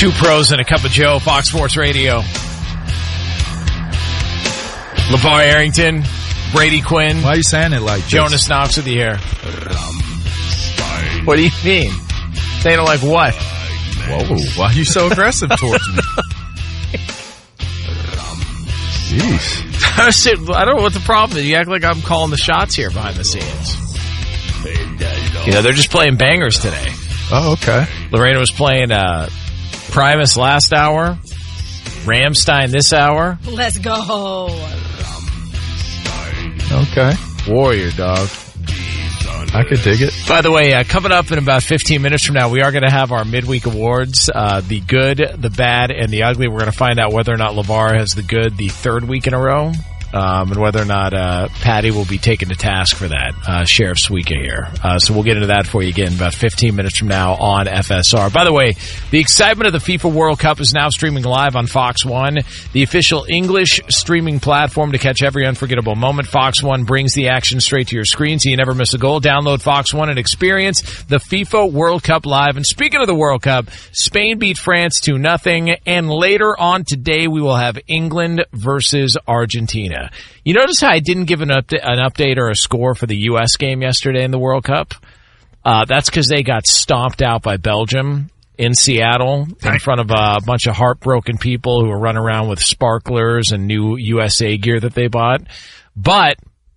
Two pros and a cup of Joe, Fox Sports Radio. LeVar Arrington, Brady Quinn. Why are you saying it like this? Jonas Knox with you here. What do you mean? Saying it like what? Whoa, why are you so aggressive towards me? Jeez. I don't know what the problem is. You act like I'm calling the shots here behind the scenes. You know, they're just playing bangers today. Oh, okay. Lorena was playing Primus last hour. Rammstein this hour. Let's go. Okay. Warrior, dog. I could dig it. By the way, coming up in about 15 minutes from now, we are going to have our midweek awards, the good, the bad, and the ugly. We're going to find out whether or not LeVar has the good the third week in a row, and whether or not Patty will be taken to task for that. Sheriff Suika here. So we'll get into that for you again about 15 minutes from now on FSR. By the way, the excitement of the FIFA World Cup is now streaming live on Fox One, the official English streaming platform to catch every unforgettable moment. Fox One brings the action straight to your screen so you never miss a goal. Download Fox One and experience the FIFA World Cup live. And speaking of the World Cup, Spain beat France 2-0, and later on today we will have England versus Argentina. You notice how I didn't give an update or a score for the U.S. game yesterday in the World Cup? That's because they got stomped out by Belgium in Seattle in front of a bunch of heartbroken people who were running around with sparklers and new USA gear that they bought. But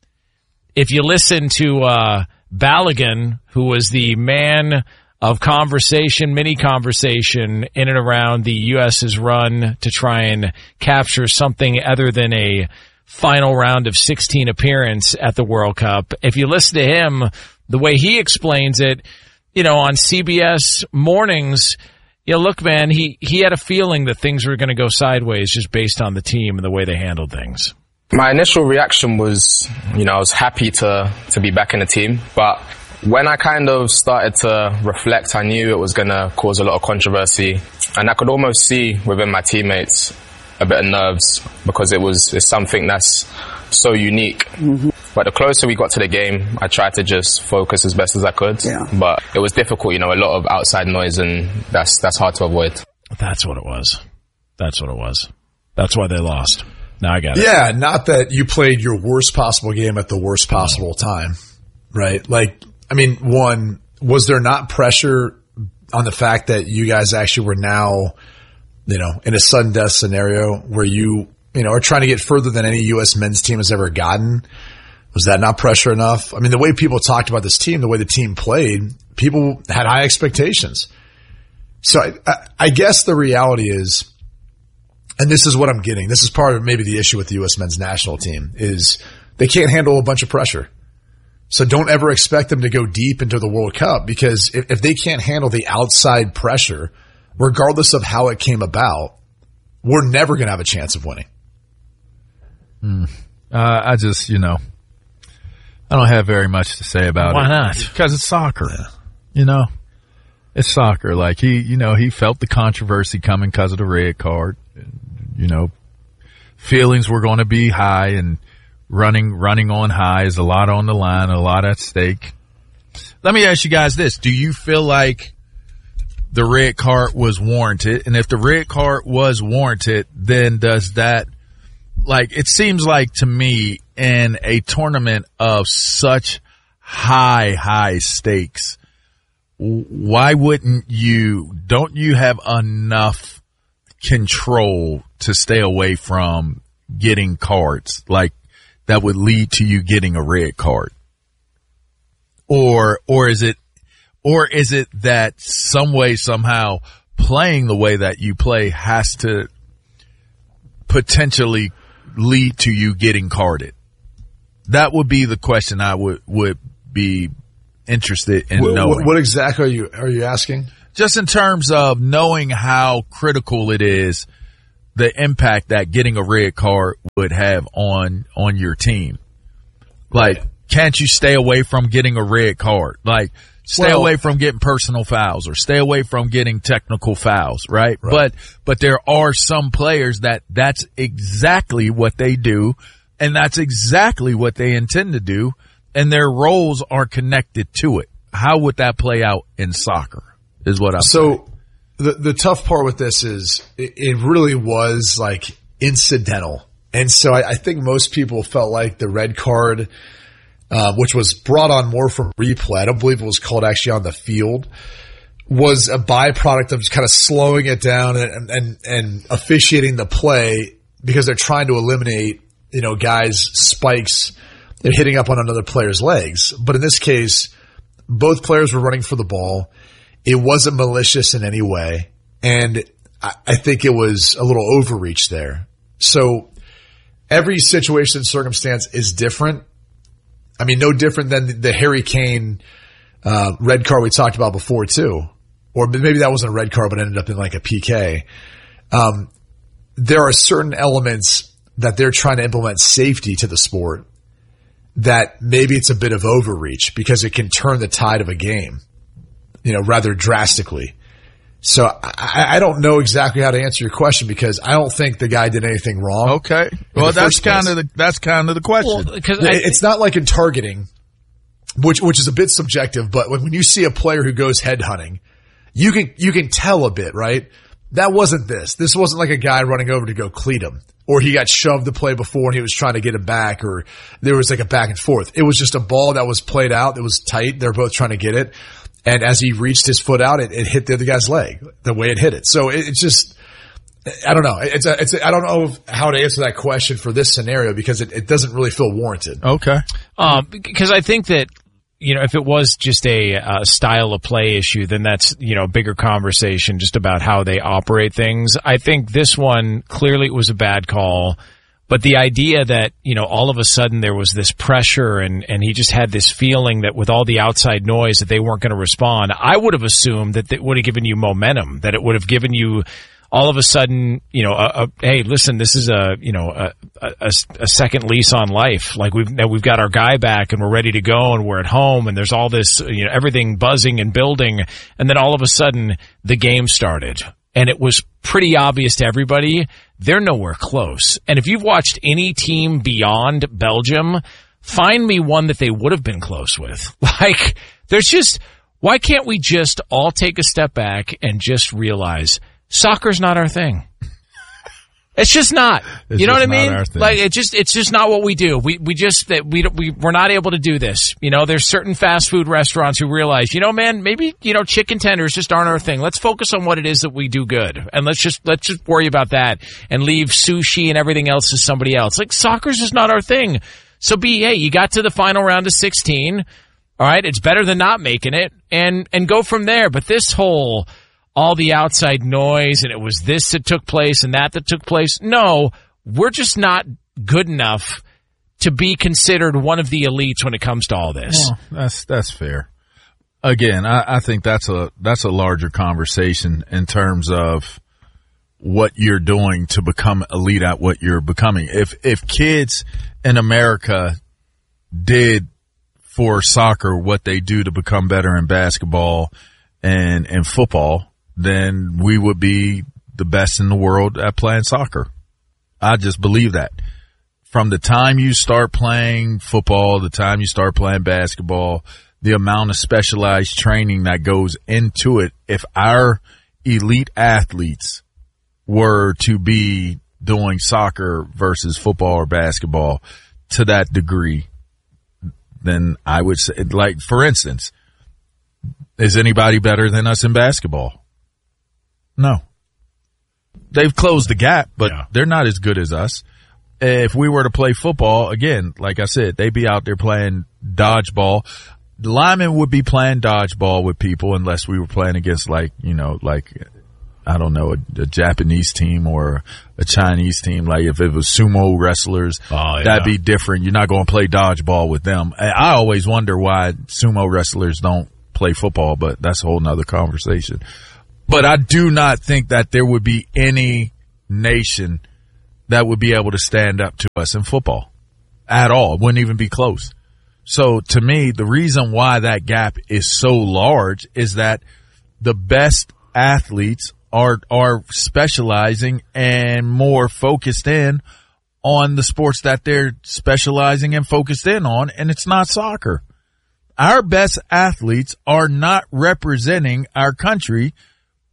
if you listen to Balogun, who was the man of conversation, mini conversation in and around the U.S.'s run to try and capture something other than a final round of 16 appearance at the World Cup. If you listen to him, the way he explains it, you know, on CBS mornings, you know, look, man, he had a feeling that things were going to go sideways just based on the team and the way they handled things. My initial reaction was, you know, I was happy to be back in the team, but when I kind of started to reflect, I knew it was going to cause a lot of controversy, and I could almost see within my teammates a bit of nerves because it's something that's so unique. Mm-hmm. But the closer we got to the game, I tried to just focus as best as I could. Yeah. But it was difficult, you know, a lot of outside noise, and that's hard to avoid. That's what it was. That's why they lost. Now I got it. Yeah, not that you played your worst possible game at the worst possible time, right? Like, I mean, one, was there not pressure on the fact that you guys actually were now, you know, in a sudden death scenario where you know, are trying to get further than any U.S. men's team has ever gotten? Was that not pressure enough? I mean, the way people talked about this team, the way the team played, people had high expectations. So I guess the reality is, and this is what I'm getting, this is part of maybe the issue with the U.S. men's national team, is they can't handle a bunch of pressure. So don't ever expect them to go deep into the World Cup, because if they can't handle the outside pressure, regardless of how it came about, we're never going to have a chance of winning. I just, you know, I don't have very much to say about it. Why not? Because it's soccer. Yeah. You know, it's soccer. Like, he felt the controversy coming because of the red card. You know, feelings were going to be high, and running on high is a lot on the line, a lot at stake. Let me ask you guys this. Do you feel like the red card was warranted? And if the red card was warranted, then does that, like, it seems like to me in a tournament of such high stakes, why don't you have enough control to stay away from getting cards like that would lead to you getting a red card? Or is it that some way, somehow, playing the way that you play has to potentially lead to you getting carded? That would be the question I would be interested in knowing. What exactly are you asking? Just in terms of knowing how critical it is, the impact that getting a red card would have on your team. Like, can't you stay away from getting a red card? Like, stay away from getting personal fouls, or stay away from getting technical fouls, right? But there are some players that's exactly what they do, and that's exactly what they intend to do, and their roles are connected to it. How would that play out in soccer is what I'm saying. the tough part with this is it really was like incidental. And so I think most people felt like the red card, which was brought on more from replay, I don't believe it was called actually on the field, was a byproduct of just kind of slowing it down and officiating the play because they're trying to eliminate, guys' spikes and hitting up on another player's legs. But in this case, both players were running for the ball. It wasn't malicious in any way. And I think it was a little overreach there. So every situation and circumstance is different. I mean, no different than the Harry Kane red card we talked about before too. Or maybe that wasn't a red card, but ended up in like a PK. There are certain elements that they're trying to implement safety to the sport that maybe it's a bit of overreach because it can turn the tide of a game, rather drastically. So I don't know exactly how to answer your question because I don't think the guy did anything wrong. Okay. Well, that's kind of the question. Well, because it's not like in targeting, which is a bit subjective, but when you see a player who goes head hunting, you can tell a bit, right? That wasn't this. This wasn't like a guy running over to go cleat him, or he got shoved the play before and he was trying to get it back, or there was like a back and forth. It was just a ball that was played out. It was tight. They're both trying to get it. And as he reached his foot out, it hit the other guy's leg the way it hit it. So it's just, I don't know. I don't know how to answer that question for this scenario because it doesn't really feel warranted. Okay. Because I think that, if it was just a style of play issue, then that's, a bigger conversation just about how they operate things. I think this one, clearly it was a bad call, but the idea that, all of a sudden there was this pressure and he just had this feeling that with all the outside noise that they weren't going to respond, I would have assumed that it would have given you momentum, that it would have given you all of a sudden, hey, listen, this is a second lease on life. Like we've got our guy back and we're ready to go and we're at home and there's all this, everything buzzing and building. And then all of a sudden the game started and it was pretty obvious to everybody they're nowhere close. And if you've watched any team beyond Belgium, find me one that they would have been close with. Like why can't we just all take a step back and just realize soccer's not our thing. It's just not. You know what I mean? Like it's just not what we do. We're not able to do this. There's certain fast food restaurants who realize, man, maybe, chicken tenders just aren't our thing. Let's focus on what it is that we do good. And let's just worry about that and leave sushi and everything else to somebody else. Like soccer's just not our thing. So hey, you got to the final round of 16. All right. It's better than not making it and go from there. But this whole, all the outside noise and it was this that took place and that took place. No, we're just not good enough to be considered one of the elites when it comes to all this. Well, that's fair. Again, I think that's a larger conversation in terms of what you're doing to become elite at what you're becoming. If kids in America did for soccer what they do to become better in basketball and football, then we would be the best in the world at playing soccer. I just believe that. From the time you start playing football, the time you start playing basketball, the amount of specialized training that goes into it, if our elite athletes were to be doing soccer versus football or basketball to that degree, then I would say, like, for instance, is anybody better than us in basketball? No. They've closed the gap, but they're not as good as us. If we were to play football, again, like I said, they'd be out there playing dodgeball. The linemen would be playing dodgeball with people unless we were playing against I don't know, a Japanese team or a Chinese team. Like if it was sumo wrestlers, that'd be different. You're not going to play dodgeball with them. I always wonder why sumo wrestlers don't play football, but that's a whole nother conversation. But I do not think that there would be any nation that would be able to stand up to us in football at all. It wouldn't even be close. So to me, the reason why that gap is so large is that the best athletes are specializing and more focused in on the sports that they're specializing and focused in on, and it's not soccer. Our best athletes are not representing our country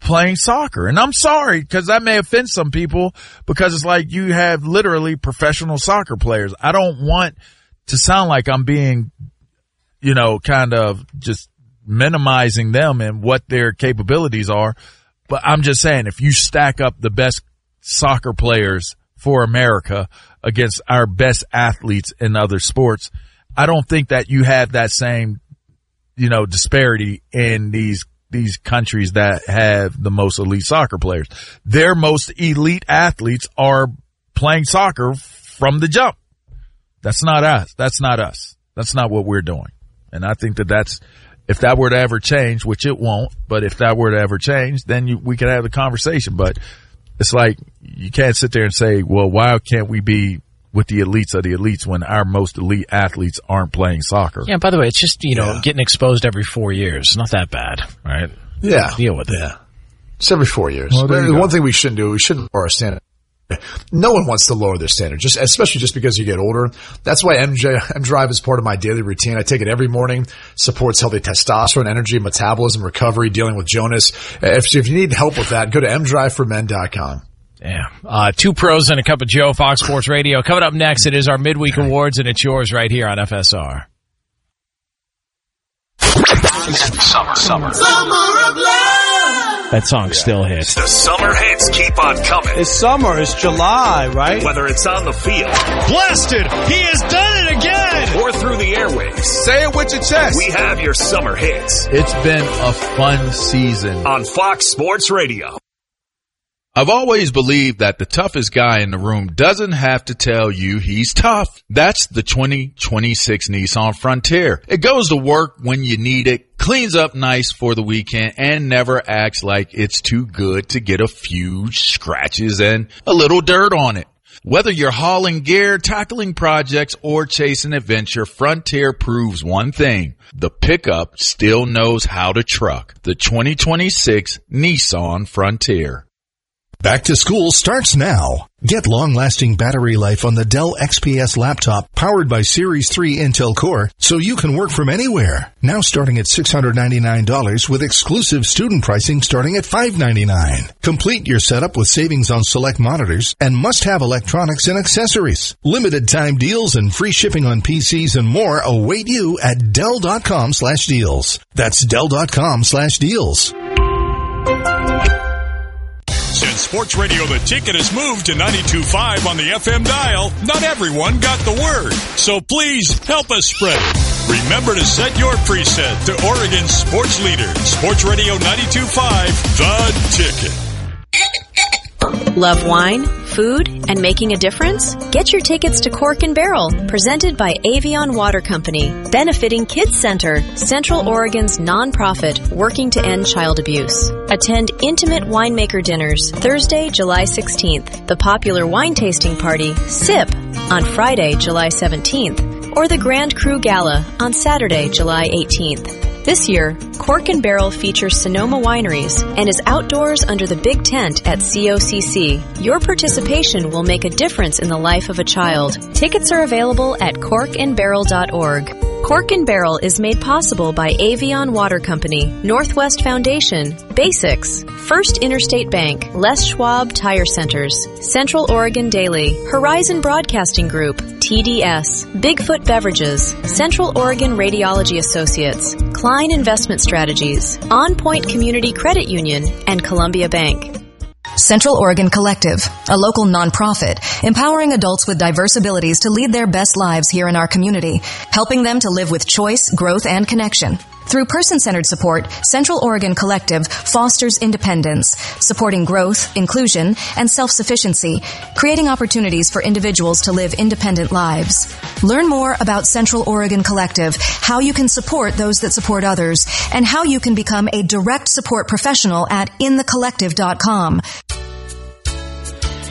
playing soccer. And I'm sorry, because that may offend some people, because it's like you have literally professional soccer players. I don't want to sound like I'm being, kind of just minimizing them and what their capabilities are. But I'm just saying, if you stack up the best soccer players for America against our best athletes in other sports, I don't think that you have that same, disparity in these countries that have the most elite soccer players. Their most elite athletes are playing soccer from the jump. That's not us. That's not us. That's not what we're doing. And I think that if that were to ever change, which it won't, but if that were to ever change, then we could have a conversation. But it's like, you can't sit there and say, well, why can't we be with the elites of the elites when our most elite athletes aren't playing soccer? Yeah, by the way, it's just, getting exposed every 4 years. Not that bad, right? Yeah. Deal with it. Yeah. It's every 4 years. Well, the one thing we shouldn't do, we shouldn't lower our standard. No one wants to lower their standard, especially because you get older. That's why M Drive is part of my daily routine. I take it every morning. Supports healthy testosterone, energy, metabolism, recovery, dealing with Jonas. If you need help with that, go to mdriveformen.com. Yeah. Two pros and a cup of Joe, Fox Sports Radio. Coming up next, it is our midweek awards, and it's yours right here on FSR. Summer of love. That song still hits. The summer hits keep on coming. It's summer. It's July, right? Whether it's on the field. Blasted! He has done it again! Or through the airwaves. Say it with your chest. We have your summer hits. It's been a fun season. On Fox Sports Radio. I've always believed that the toughest guy in the room doesn't have to tell you he's tough. That's the 2026 Nissan Frontier. It goes to work when you need it, cleans up nice for the weekend, and never acts like it's too good to get a few scratches and a little dirt on it. Whether you're hauling gear, tackling projects, or chasing adventure, Frontier proves one thing. The pickup still knows how to truck. The 2026 Nissan Frontier. Back to school starts now. Get long-lasting battery life on the Dell XPS laptop powered by Series 3 Intel Core so you can work from anywhere. Now starting at $699 with exclusive student pricing starting at $599. Complete your setup with savings on select monitors and must-have electronics and accessories. Limited time deals and free shipping on PCs and more await you at Dell.com/deals. That's Dell.com/deals. Since Sports Radio The Ticket has moved to 92.5 on the FM dial, not everyone got the word. So please help us spread it. Remember to set your preset to Oregon's sports leader, Sports Radio 92.5, The Ticket. Love wine, food, and making a difference? Get your tickets to Cork and Barrel, presented by Avion Water Company, benefiting Kids Center, Central Oregon's nonprofit working to end child abuse. Attend intimate winemaker dinners Thursday, July 16th, the popular wine tasting party, SIP, on Friday, July 17th, or the Grand Cru Gala on Saturday, July 18th. This year, Cork and Barrel features Sonoma Wineries and is outdoors under the big tent at COCC. Your participation will make a difference in the life of a child. Tickets are available at corkandbarrel.org. Cork and Barrel is made possible by Avion Water Company, Northwest Foundation, Basics, First Interstate Bank, Les Schwab Tire Centers, Central Oregon Daily, Horizon Broadcasting Group, TDS, Bigfoot Beverages, Central Oregon Radiology Associates, Klein Investment Strategies, On Point Community Credit Union, and Columbia Bank. Central Oregon Collective, a local nonprofit empowering adults with diverse abilities to lead their best lives here in our community, helping them to live with choice, growth, and connection. Through person-centered support, Central Oregon Collective fosters independence, supporting growth, inclusion, and self-sufficiency, creating opportunities for individuals to live independent lives. Learn more about Central Oregon Collective, how you can support those that support others, and how you can become a direct support professional at inthecollective.com.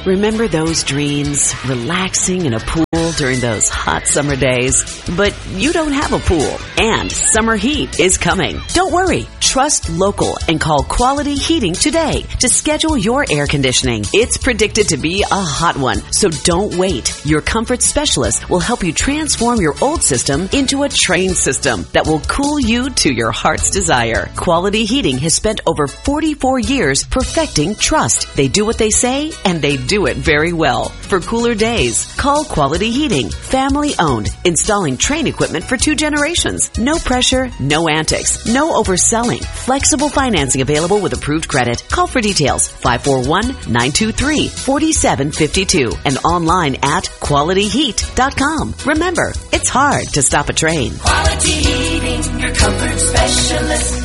Remember those dreams? Relaxing in a pool during those hot summer days? But you don't have a pool, and summer heat is coming. Don't worry. Trust local and call Quality Heating today to schedule your air conditioning. It's predicted to be a hot one, so don't wait. Your comfort specialist will help you transform your old system into a trained system that will cool you to your heart's desire. Quality Heating has spent over 44 years perfecting trust. They do what they say, and they do it very well. For cooler days, call Quality Heating. Family owned, installing Trane equipment for 2 generations. No pressure, no antics, no overselling. Flexible financing available with approved credit. Call for details. 541-923-4752 and online at qualityheat.com. Remember, it's hard to stop a Trane. Quality Heating, your comfort specialist.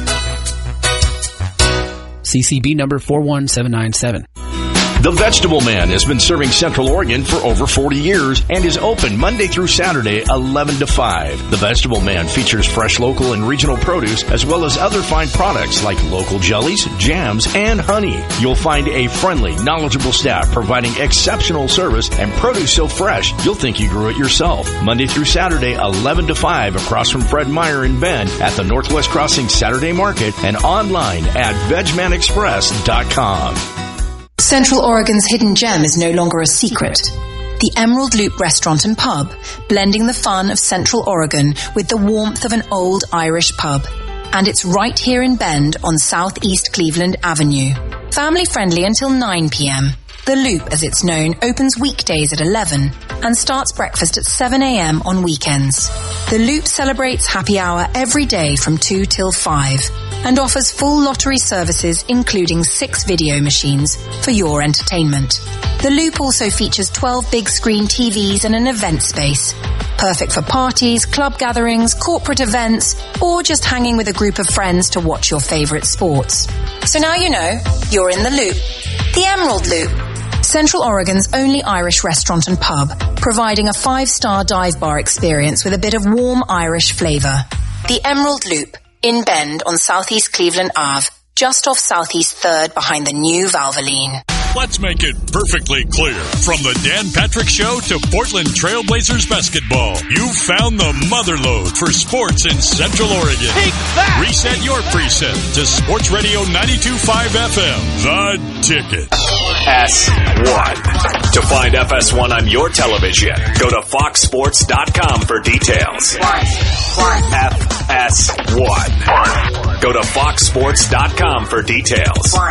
CCB number 41797. The Vegetable Man has been serving Central Oregon for over 40 years and is open Monday through Saturday, 11 to 5. The Vegetable Man features fresh local and regional produce as well as other fine products like local jellies, jams, and honey. You'll find a friendly, knowledgeable staff providing exceptional service and produce so fresh you'll think you grew it yourself. Monday through Saturday, 11 to 5 across from Fred Meyer in Bend at the Northwest Crossing Saturday Market and online at VegManExpress.com. Central Oregon's hidden gem is no longer a secret. The Emerald Loop Restaurant and Pub, blending the fun of Central Oregon with the warmth of an old Irish pub. And it's right here in Bend on Southeast Cleveland Avenue. Family friendly until 9 p.m. The Loop, as it's known, opens weekdays at 11 and starts breakfast at 7 a.m. on weekends. The Loop celebrates happy hour every day from 2 till 5 and offers full lottery services including 6 video machines for your entertainment. The Loop also features 12 big screen TVs and an event space. Perfect for parties, club gatherings, corporate events, or just hanging with a group of friends to watch your favorite sports. So now you know, you're in the Loop. The Emerald Loop. Central Oregon's only Irish restaurant and pub, providing a 5-star dive bar experience with a bit of warm Irish flavor. The Emerald Loop, in Bend on Southeast Cleveland Ave, just off Southeast 3rd behind the new Valvoline. Let's make it perfectly clear. From the Dan Patrick Show to Portland Trailblazers basketball, you found the motherlode for sports in Central Oregon. Take that! Reset your preset to Sports Radio 92.5 FM. The Ticket. FS1. To find FS1 on your television, go to foxsports.com for details. FS1. Go to foxsports.com for details.